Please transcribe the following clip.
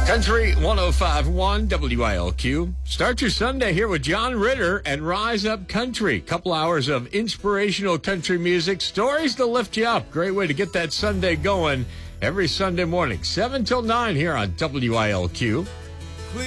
Country 105.1 WILQ. Start your Sunday here with John Ritter and Rise Up Country. Couple hours of inspirational country music, stories to lift you up. Great way to get that Sunday going every Sunday morning, 7 till 9 here on WILQ.